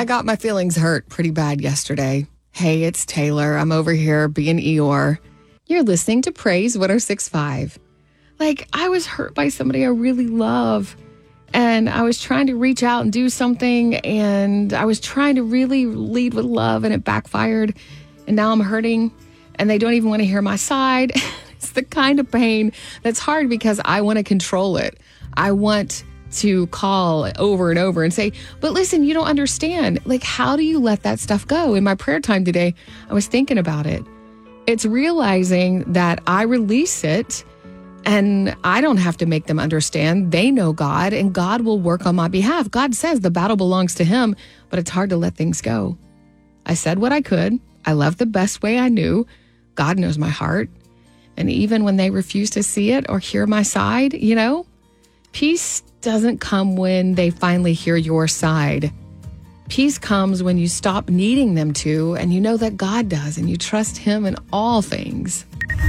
I got my feelings hurt pretty bad yesterday. Hey, it's Taylor. I'm over here being Eeyore. You're listening to Praise 106.5. Like, I was hurt by somebody I really love. And I was trying to reach out and do something. And I was trying to really lead with love. And it backfired. And now I'm hurting. And they don't even want to hear my side. It's the kind of pain that's hard because I want to control it. I want to call over and over and say, but listen, you don't understand. Like, how do you let that stuff go? In my prayer time today, I was thinking about it. It's realizing that I release it and I don't have to make them understand. They know God and God will work on my behalf. God says the battle belongs to him, but it's hard to let things go. I said what I could. I loved the best way I knew. God knows my heart. And even when they refuse to see it or hear my side, peace doesn't come when they finally hear your side. Peace comes when you stop needing them to, and you know that God does, and you trust him in all things.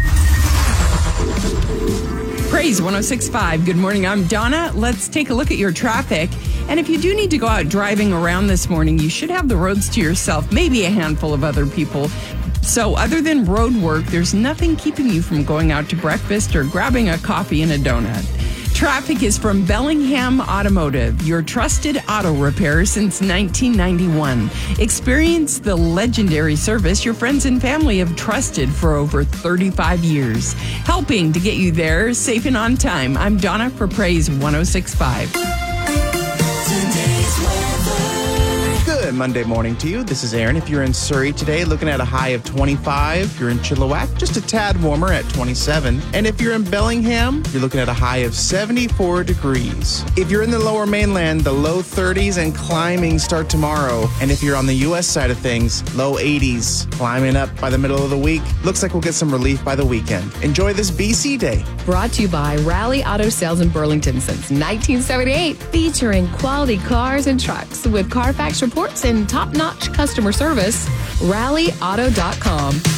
Praise 106.5. Good morning. I'm Donna. Let's take a look at your traffic. And if you do need to go out driving around this morning, you should have the roads to yourself, maybe a handful of other people. So other than road work, there's nothing keeping you from going out to breakfast or grabbing a coffee and a donut. Traffic is from Bellingham Automotive, your trusted auto repair since 1991. Experience the legendary service your friends and family have trusted for over 35 years. Helping to get you there safe and on time. I'm Donna for Praise 106.5. Good Monday morning to you. This is Aaron. If you're in Surrey today, looking at a high of 25. If you're in Chilliwack, just a tad warmer at 27. And if you're in Bellingham, you're looking at a high of 74 degrees. If you're in the lower mainland, the low 30s and climbing start tomorrow. And if you're on the U.S. side of things, low 80s, climbing up by the middle of the week. Looks like we'll get some relief by the weekend. Enjoy this BC day. Brought to you by Rally Auto Sales in Burlington since 1978, featuring quality cars and trucks with Carfax reports and top-notch customer service. RallyAuto.com.